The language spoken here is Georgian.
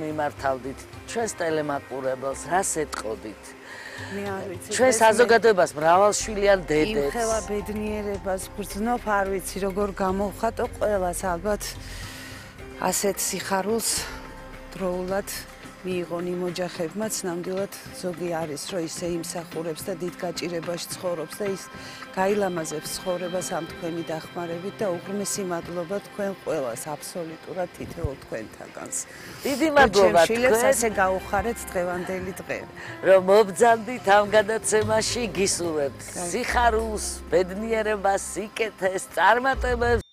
მიმართავდით ჩვენს ტელემაყურებელს, რას ეტყოდით? მე არ ვიცი. ჩვენ საზოგადოებას მრავალშვილიან დედებს. იმხელა ბედნიერებას გრძნობ, არ ვიცი როგორ გამოვხატო ყველას ალბათ ასეთ სიხარულს დროულად მიიღონ იმ ოჯახებმაც, ნამდვილად ზოგი არის, რომ ისე იმსახურებს და დიდ გაჭირებაში ცხოვრობს და ის გაილამაზებს ცხოვრებას ამ თქვენი დახმარებით და უღრმესი მადლობა თქვენ ყველას, აბსოლუტურად თითოეულ თქვენთაგანს. დიდი მადლობა თქვენ ასე გაუხარეთ დღევანდელი დღე. რომ მობძანდით ამ გადაცემაში, გისურვებთ სიხარულს, ბედნიერებას, სიკეთეს, წარმატებებს.